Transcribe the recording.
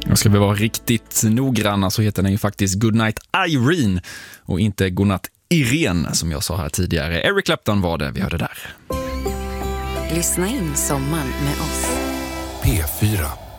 Jag ska vi vara riktigt noggranna så heter den ju faktiskt Goodnight Irene och inte Godnatt Irene som jag sa här tidigare. Eric Clapton var det vi hörde där. Lyssna in sommaren med oss. P4.